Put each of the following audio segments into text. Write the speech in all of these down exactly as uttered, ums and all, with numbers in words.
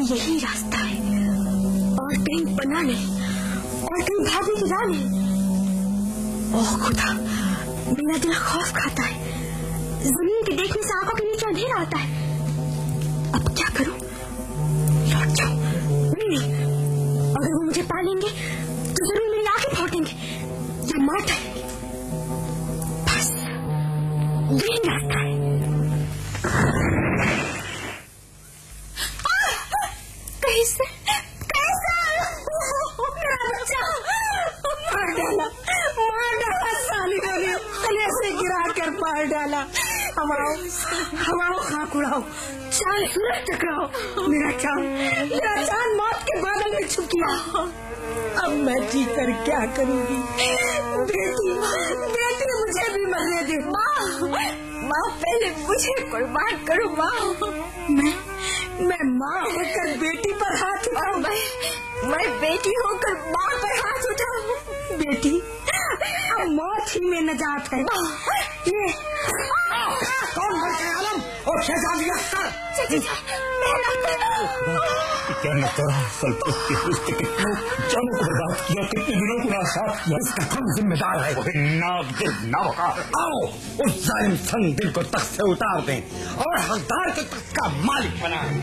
यही रास्ता है और कहीं पना नहीं और कहीं भागने की राह नहीं। ओह खुदा, मेरा दिल खौफ खाता है। जमीन के देखने से आंखों के नीचे अंधेरा आता है। अब क्या करूं? लौट जाऊं? नहीं, अगर वो मुझे पालेंगे तो जरूर मेरी आंखें फोड़ेंगे या मार डालेंगे। बस यही रास्ता है। कैसे कैसे मेरा बच्चा मार डाला मार डाला साली ने गले से गिरा कर मार डाला। हवाओ हवाओ खाक उड़ाओ, चांद सूरज टकराओ, मेरा चांद मेरा चांद मौत के बादल में छुप गया। अब मैं जी कर क्या करूंगी? बेटी बेटी मुझे भी मरने दे। माँ माँ पहले मुझे कुर्बान करो माँ। मैं मैं माँ होकर बेटी पर हाथ उठाऊं। मैं मैं बेटी होकर माँ पर हाथ उठाऊं। बेटी अब मौत ही में नजात है। ये कौन है आलम और शहजादी अख्तर? क्या तोरा सल्तनत की हुस्न कितने जानों को बर्बाद किया, कितने दिनों को नासाफ किया, इसका कौन जिम्मेदार है? वही नादिल नावकार। आओ उस जालिम संग दिल को तख्त से उतार दें और हकदार के तख्त का मालिक बनाएं।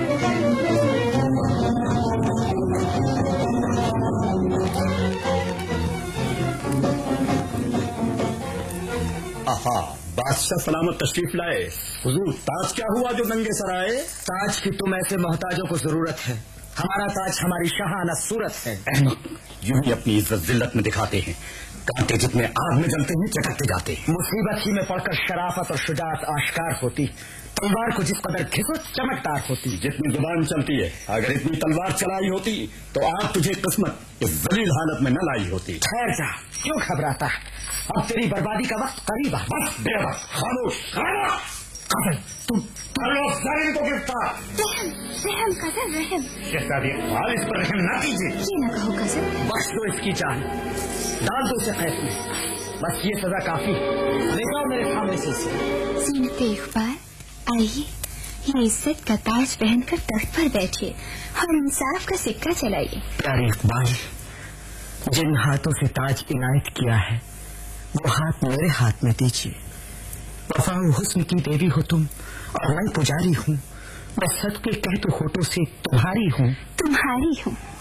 आहा, बादशाह सलामत तशरीफ लाए। हुजूर, ताज क्या हुआ जो नंगे सर आए? ताज की तुम ऐसे मोहताजों को जरूरत है। हमारा ताज हमारी शाहाना सूरत है। अहमद, यूं ही अपनी इज्जत जिल्लत में दिखाते हैं। कांटे जितने आग में जलते हैं चटकते जाते हैं। मुसीबत ही में पड़कर शराफत और शुजाअत आश्कार होती। तलवार को जिस कदर घिसो चमकदार होती। जितनी जुबान चलती है, अगर इतनी तलवार चलाई होती तो आज तुझे किस्मत इस जलील हालत में न लाई होती। ठहर जा, क्यों घबराता है? अब तेरी बर्बादी का वक्त करीब है। बस बेवक्त, खामोश, खामोश। काजल, तुम जालिम को गिरफ्तार। रहम रहम काजल रहम। शहजादी इकबाल, इस पर रहम न कीजिए। ये न कहो काजल। बख्श दो इसकी जान, डाल दो उसे कैद में। बस ये सजा काफी। देखो मेरे सामने से ज़ीनत इकबाल, आइए ये इज्जत का ताज पहनकर तख्त पर बैठिए और इंसाफ का सिक्का चलाइए। प्यारे इकबाल, जिन हाथों से ताज इनायत किया है वो हाथ मेरे हाथ में दीजिए। वफा हुस्न की देवी हो तुम और मैं पुजारी हूँ। मैं सच के कहते होठों से तुम्हारी हूँ। तुम्हारी हूँ